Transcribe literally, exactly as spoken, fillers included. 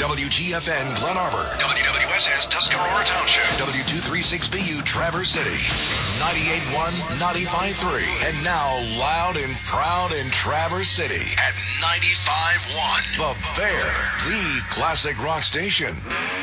W G F N Glen Arbor. W W S S Tuscarora Township. W two thirty-six B U Traverse City. ninety-eight point one, ninety-five point three. And now loud and proud in Traverse City at ninety-five point one. The Bear, the classic rock station.